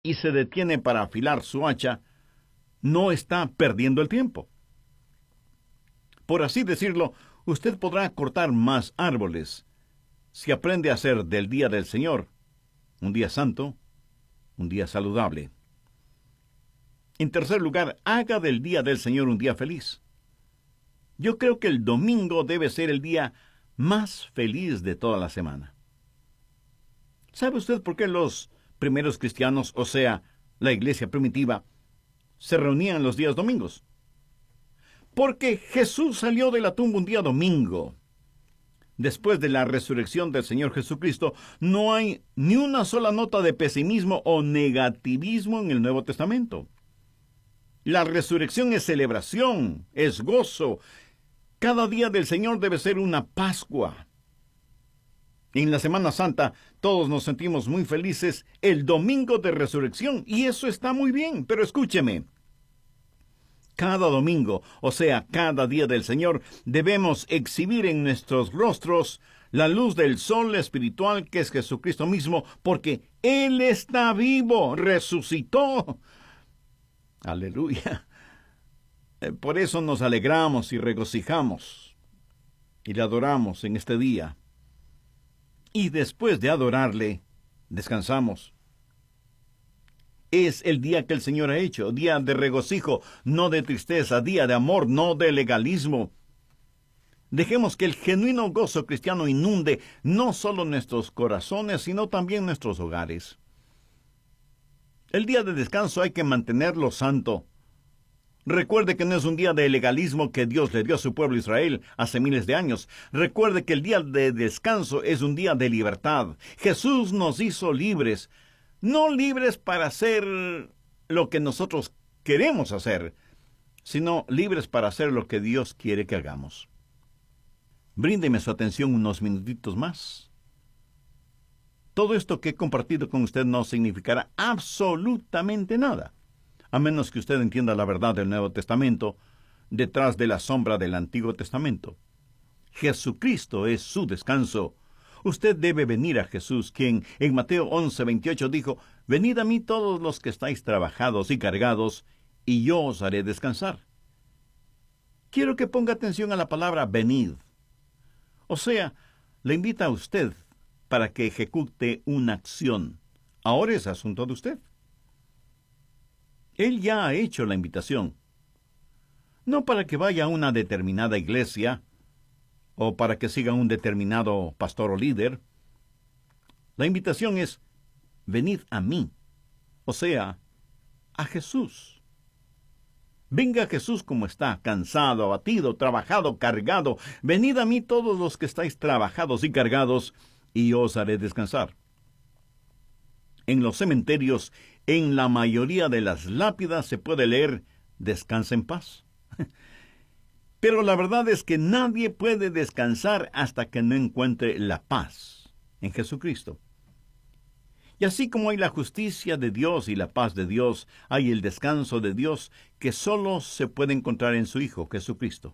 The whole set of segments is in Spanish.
y se detiene para afilar su hacha, no está perdiendo el tiempo. Por así decirlo, usted podrá cortar más árboles si aprende a hacer del día del Señor un día santo, un día saludable. En tercer lugar, haga del día del Señor un día feliz. Yo creo que el domingo debe ser el día más feliz de toda la semana. ¿Sabe usted por qué los primeros cristianos, o sea, la iglesia primitiva, se reunían los días domingos? Porque Jesús salió de la tumba un día domingo. Después de la resurrección del Señor Jesucristo, no hay ni una sola nota de pesimismo o negativismo en el Nuevo Testamento. La resurrección es celebración, es gozo. Cada día del Señor debe ser una Pascua. En la Semana Santa todos nos sentimos muy felices el domingo de resurrección, y eso está muy bien, pero escúcheme. Cada domingo, o sea, cada día del Señor, debemos exhibir en nuestros rostros la luz del sol espiritual que es Jesucristo mismo, porque Él está vivo, resucitó. Aleluya. Por eso nos alegramos y regocijamos y le adoramos en este día. Y después de adorarle, descansamos. Es el día que el Señor ha hecho, día de regocijo, no de tristeza, día de amor, no de legalismo. Dejemos que el genuino gozo cristiano inunde no solo nuestros corazones, sino también nuestros hogares. El día de descanso hay que mantenerlo santo. Recuerde que no es un día de legalismo que Dios le dio a su pueblo Israel hace miles de años. Recuerde que el día de descanso es un día de libertad. Jesús nos hizo libres. No libres para hacer lo que nosotros queremos hacer, sino libres para hacer lo que Dios quiere que hagamos. Bríndeme su atención unos minutitos más. Todo esto que he compartido con usted no significará absolutamente nada, a menos que usted entienda la verdad del Nuevo Testamento detrás de la sombra del Antiguo Testamento. Jesucristo es su descanso. Usted debe venir a Jesús, quien en Mateo 11:28 dijo, «Venid a mí todos los que estáis trabajados y cargados, y yo os haré descansar». Quiero que ponga atención a la palabra venid. O sea, le invita a usted para que ejecute una acción. Ahora es asunto de usted. Él ya ha hecho la invitación. No para que vaya a una determinada iglesia, o para que siga un determinado pastor o líder. La invitación es, venid a mí, o sea, a Jesús. Venga a Jesús como está, cansado, abatido, trabajado, cargado. Venid a mí todos los que estáis trabajados y cargados, y yo os haré descansar. En los cementerios, en la mayoría de las lápidas se puede leer, descansa en paz. Pero la verdad es que nadie puede descansar hasta que no encuentre la paz en Jesucristo. Y así como hay la justicia de Dios y la paz de Dios, hay el descanso de Dios que solo se puede encontrar en su Hijo, Jesucristo.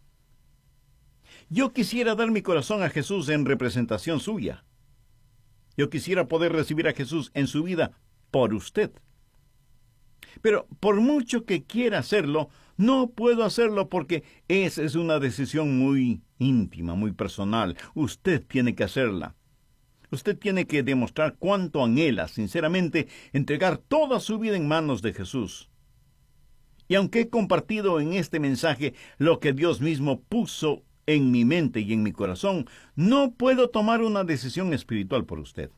Yo quisiera dar mi corazón a Jesús en representación suya. Yo quisiera poder recibir a Jesús en su vida por usted. Pero por mucho que quiera hacerlo, no puedo hacerlo porque esa es una decisión muy íntima, muy personal. Usted tiene que hacerla. Usted tiene que demostrar cuánto anhela, sinceramente, entregar toda su vida en manos de Jesús. Y aunque he compartido en este mensaje lo que Dios mismo puso en mi mente y en mi corazón, no puedo tomar una decisión espiritual por usted.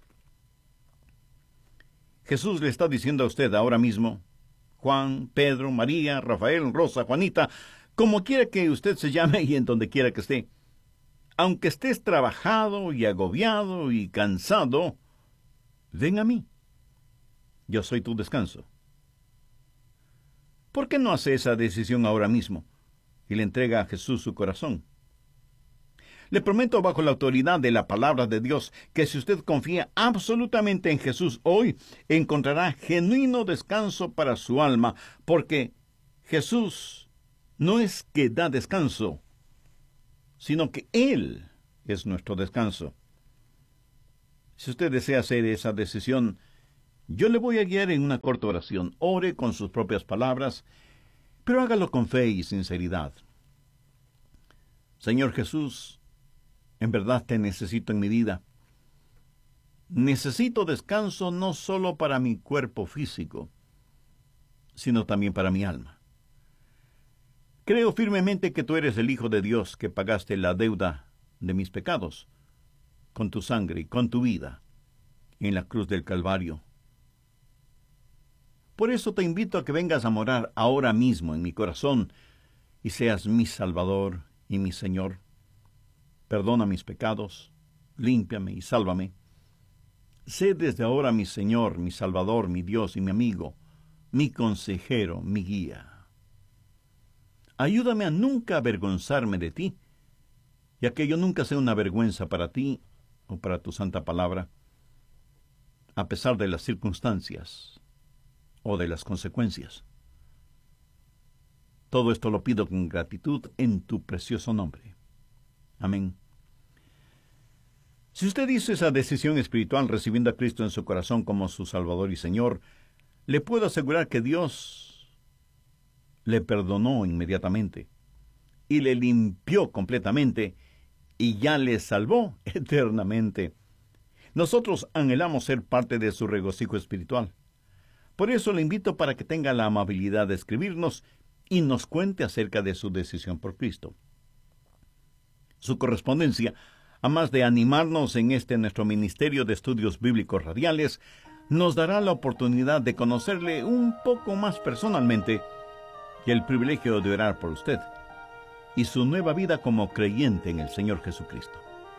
Jesús le está diciendo a usted ahora mismo, Juan, Pedro, María, Rafael, Rosa, Juanita, como quiera que usted se llame y en donde quiera que esté, aunque estés trabajado y agobiado y cansado, ven a mí. Yo soy tu descanso. ¿Por qué no hace esa decisión ahora mismo y le entrega a Jesús su corazón? Le prometo bajo la autoridad de la palabra de Dios que si usted confía absolutamente en Jesús hoy, encontrará genuino descanso para su alma, porque Jesús no es que da descanso, sino que Él es nuestro descanso. Si usted desea hacer esa decisión, Yo le voy a guiar en una corta oración. Ore con sus propias palabras, pero hágalo con fe y sinceridad. Señor Jesús, en verdad te necesito en mi vida. Necesito descanso no solo para mi cuerpo físico, sino también para mi alma. Creo firmemente que tú eres el Hijo de Dios, que pagaste la deuda de mis pecados con tu sangre y con tu vida en la cruz del Calvario. Por eso te invito a que vengas a morar ahora mismo en mi corazón y seas mi Salvador y mi Señor. Perdona mis pecados, límpiame y sálvame. Sé desde ahora mi Señor, mi Salvador, mi Dios y mi amigo, mi consejero, mi guía. Ayúdame a nunca avergonzarme de ti, y a que yo nunca sea una vergüenza para ti o para tu santa palabra, a pesar de las circunstancias o de las consecuencias. Todo esto lo pido con gratitud en tu precioso nombre. Amén. Si usted hizo esa decisión espiritual recibiendo a Cristo en su corazón como su Salvador y Señor, le puedo asegurar que Dios le perdonó inmediatamente y le limpió completamente y ya le salvó eternamente. Nosotros anhelamos ser parte de su regocijo espiritual. Por eso le invito para que tenga la amabilidad de escribirnos y nos cuente acerca de su decisión por Cristo. Su correspondencia, a más de animarnos en nuestro Ministerio de Estudios Bíblicos Radiales, nos dará la oportunidad de conocerle un poco más personalmente y el privilegio de orar por usted y su nueva vida como creyente en el Señor Jesucristo.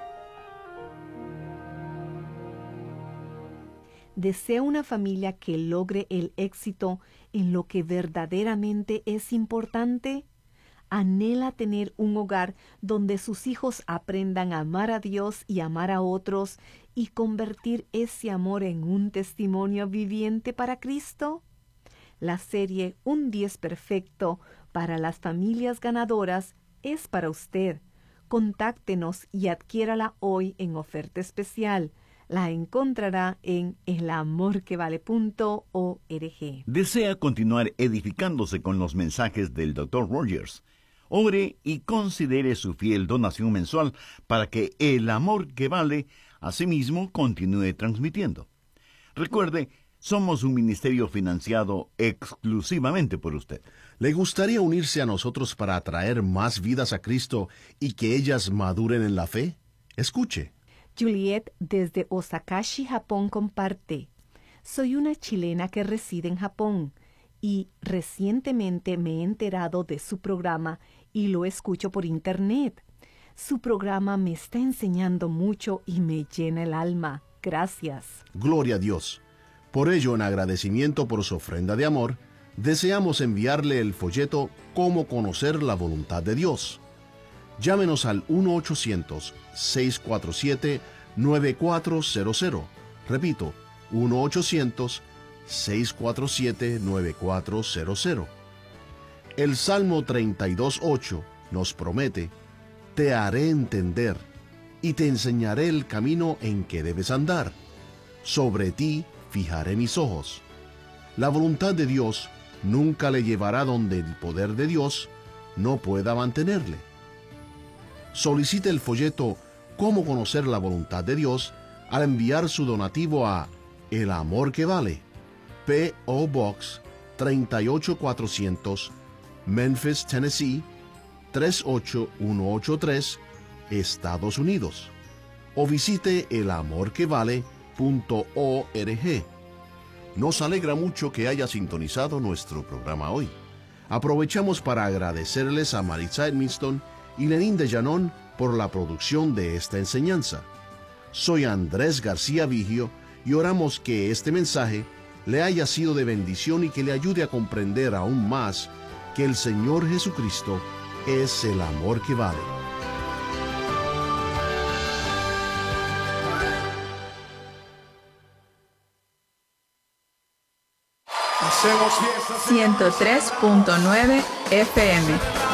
¿Desea una familia que logre el éxito en lo que verdaderamente es importante? ¿Anhela tener un hogar donde sus hijos aprendan a amar a Dios y amar a otros y convertir ese amor en un testimonio viviente para Cristo? La serie Un 10 Perfecto para las familias ganadoras es para usted. Contáctenos y adquiérala hoy en oferta especial. La encontrará en elamorquevale.org. ¿Desea continuar edificándose con los mensajes del Dr. Rogers? Ore y considere su fiel donación mensual para que El Amor que Vale asimismo continúe transmitiendo. Recuerde, somos un ministerio financiado exclusivamente por usted. ¿Le gustaría unirse a nosotros para atraer más vidas a Cristo y que ellas maduren en la fe? Escuche. Juliet desde Osakashi, Japón, comparte: soy una chilena que reside en Japón y recientemente me he enterado de su programa y lo escucho por internet. Su programa me está enseñando mucho y me llena el alma. Gracias. Gloria a Dios. Por ello, en agradecimiento por su ofrenda de amor, deseamos enviarle el folleto Cómo conocer la voluntad de Dios. Llámenos al 1-800-647-9400. Repito, 1-800-647-9400. El Salmo 32:8 nos promete: te haré entender y te enseñaré el camino en que debes andar. Sobre ti fijaré mis ojos. La voluntad de Dios nunca le llevará donde el poder de Dios no pueda mantenerle. Solicite el folleto Cómo conocer la voluntad de Dios al enviar su donativo a El Amor que Vale, P.O. Box 38400, Memphis, Tennessee 38183, Estados Unidos. O visite elamorquevale.org. Nos alegra mucho que haya sintonizado nuestro programa hoy. Aprovechamos para agradecerles a Maritza Edmiston y Lenín de Llanón por la producción de esta enseñanza. Soy Andrés García Vigio y oramos que este mensaje le haya sido de bendición y que le ayude a comprender aún más que el Señor Jesucristo es el amor que vale. Hacemos 103.9 FM.